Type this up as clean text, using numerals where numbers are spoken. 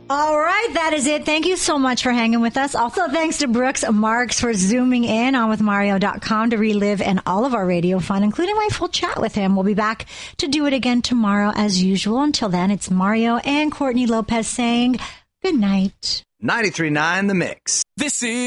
All right, that is it. Thank you so much for hanging with us. Also, thanks to Brooks Marks for zooming in on withmario.com to relive and all of our radio fun, including my full chat with him. We'll be back to do it again tomorrow as usual. Until then, it's Mario and Courtney Lopez saying good night. 93.9 The Mix. This is